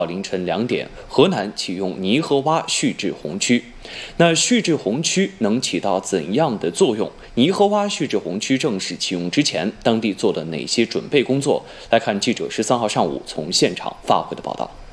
到凌晨2点，河南启用泥河洼蓄滞洪区。那蓄滞洪区能起到怎样的作用？泥河洼蓄滞洪区正式启用之前，当地做了哪些准备工作？来看记者13号上午从现场发回的报道。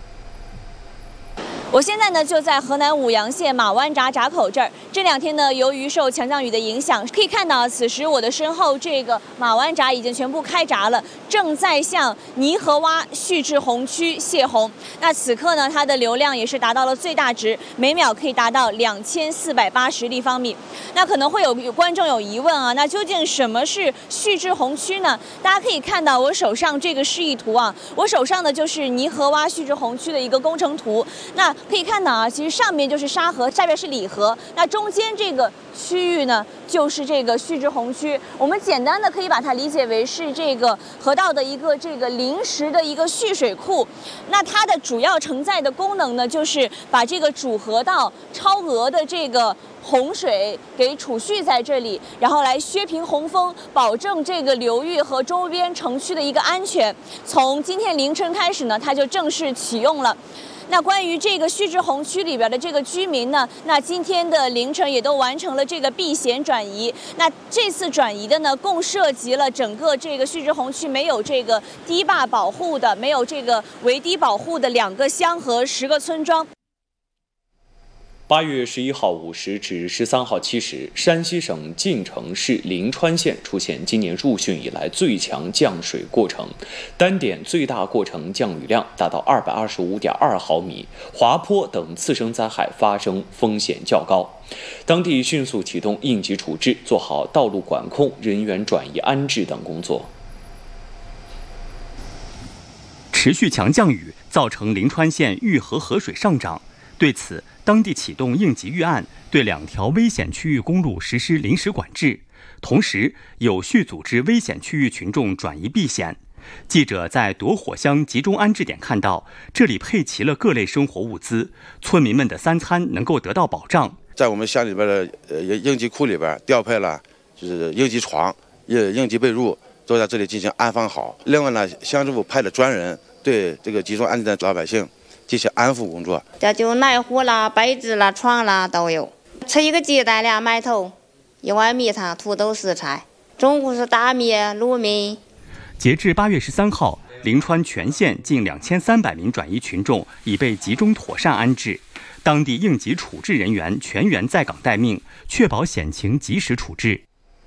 我现在呢就在河南舞阳县马湾闸口这儿。这2天呢，由于受强降雨的影响，可以看到此时我的身后这个马湾闸已经全部开闸了，正在向泥河洼蓄滞洪区泄洪。那此刻呢，它的流量也是达到了最大值，每秒可以达到2480立方米。那可能会有观众有疑问啊，那究竟什么是蓄滞洪区呢？大家可以看到我手上这个示意图啊，我手上的就是泥河洼蓄滞洪区的一个工程图。那可以看到啊，其实上面就是沙河，下边是里河，那中间这个区域呢，就是这个蓄滞洪区。我们简单的可以把它理解为是这个河道的一个临时的一个蓄水库。那它的主要承载的功能呢，就是把这个主河道超额的这个洪水给储蓄在这里，然后来削平洪峰，保证这个流域和周边城区的一个安全。从今天凌晨开始呢，它就正式启用了。那关于这个蓄滞洪区里边的这个居民呢，那今天的凌晨也都完成了这个避险转移。那这次转移的呢，共涉及了整个这个蓄滞洪区没有这个堤坝保护的、没有这个围堤保护的2个乡和10个村庄。 8月11号5时至13号7时，山西省晋城市临川县出现今年入汛以来最强降水过程，单点最大过程降雨量达到225.2毫米，滑坡等次生灾害发生风险较高。当地迅速启动应急处置，做好道路管控、人员转移安置等工作。 持续强降雨造成临川县玉河河水上涨，对此，当地启动应急预案，对2条危险区域公路实施临时管制，同时有序组织危险区域群众转移避险。记者在夺火乡集中安置点看到，这里配齐了各类生活物资，村民们的3餐能够得到保障。 在我们乡里边的应急库里边调配了就是应急床、应急被褥，都在这里进行安放好。另外呢，乡政府派了专人对这个集中安置点老百姓进行安抚工作， 这就奶壶啦、被子啦、床啦都有。吃1个鸡蛋、2馒头、1碗米汤、土豆丝菜。中午是大米、卤米。 截至8月13号，临川全县近2300名转移群众已被集中妥善安置，当地应急处置人员全员在岗待命，确保险情及时处置。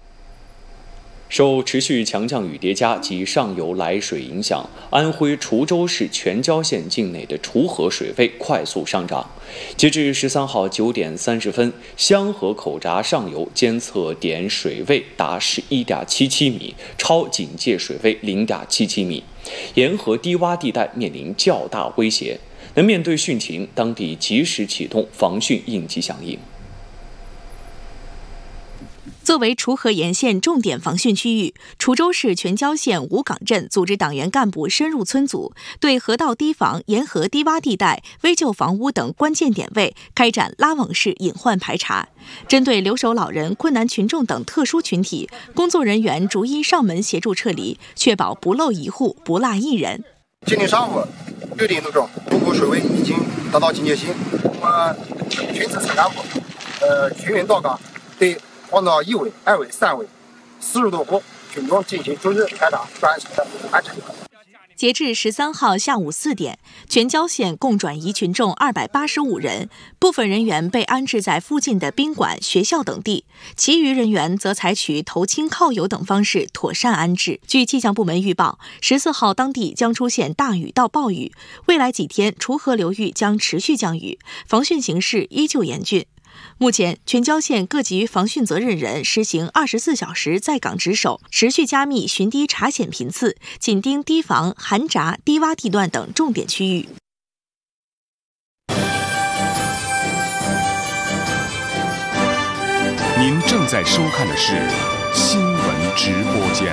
受持续强降雨叠加及上游来水影响，安徽滁州市全椒县境内的滁河水位快速上涨。截至13号9点30分，香河口闸上游监测点水位达11.77米，超警戒水位0.77米，沿河低洼地带面临较大威胁。那面对汛情，当地及时启动防汛应急响应。 作为滁河沿线重点防汛区域，滁州市全椒县五岗镇组织党员干部深入村组，对河道堤防、沿河低洼地带、危旧房屋等关键点位开展拉网式隐患排查。针对留守老人、困难群众等特殊群体，工作人员逐一上门协助撤离，确保不漏一户、不落一人。 今天上午6点多钟，滁河水位已经达到警戒线，我们全村村干部全员到岗，对黄岛1委、2委、3委40多户群众进行逐日开展专项的安置。 截至13号下午4点，全椒县共转移群众285人，部分人员被安置在附近的宾馆、学校等地，其余人员则采取投亲靠友等方式妥善安置。据气象部门预报，14号当地将出现大雨到暴雨，未来几天滁河流域将持续降雨，防汛形势依旧严峻。目前，全椒县各级防汛责任人实行24小时在岗值守，持续加密巡堤查险频次，紧盯堤防、涵闸、低洼地段等重点区域。 您正在收看的是新闻直播间。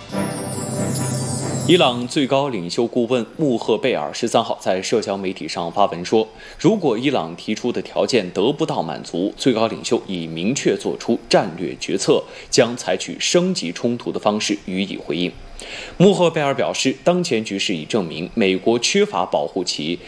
伊朗最高领袖顾问穆赫贝尔13号在社交媒体上发文说，如果伊朗提出的条件得不到满足，最高领袖已明确做出战略决策，将采取升级冲突的方式予以回应。穆赫贝尔表示，当前局势已证明美国缺乏保护其